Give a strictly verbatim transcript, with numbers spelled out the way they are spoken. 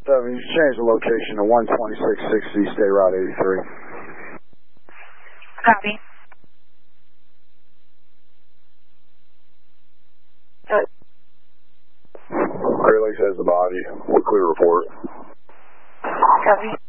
seven, you change the location to one twenty-six sixty, State Route eighty-three. Copy. Uh, Great Lakes has the body. We'll clear report. Copy.